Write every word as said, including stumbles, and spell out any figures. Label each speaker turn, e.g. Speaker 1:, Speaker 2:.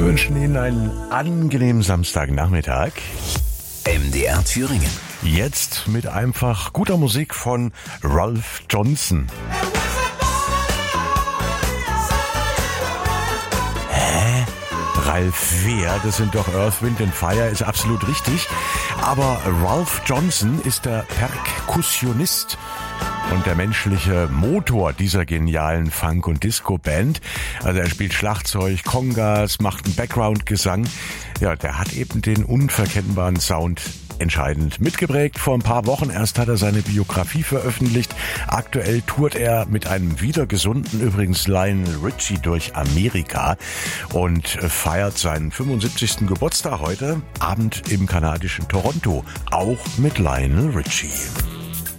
Speaker 1: wünschen Ihnen einen angenehmen Samstagnachmittag.
Speaker 2: M D R Thüringen.
Speaker 1: Jetzt mit einfach guter Musik von Ralph Johnson. Hä? Ralph wer? Das sind doch Earth, Wind and Fire, ist absolut richtig. Aber Ralph Johnson ist der Perkussionist und der menschliche Motor dieser genialen Funk- und Disco-Band. Also er spielt Schlagzeug, Congas, macht einen Background-Gesang. Ja, der hat eben den unverkennbaren Sound entscheidend mitgeprägt. Vor ein paar Wochen erst hat er seine Biografie veröffentlicht. Aktuell tourt er mit einem wieder gesunden, übrigens Lionel Richie, durch Amerika und feiert seinen fünfundsiebzigsten Geburtstag heute Abend im kanadischen Toronto, auch mit Lionel Richie.